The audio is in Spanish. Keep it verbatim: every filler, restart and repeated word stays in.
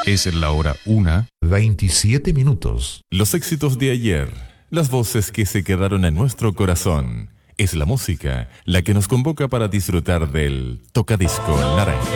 Es la hora una, veintisiete minutos. Los éxitos de ayer, las voces que se quedaron en nuestro corazón. Es la música la que nos convoca para disfrutar del Tocadisco Naranja.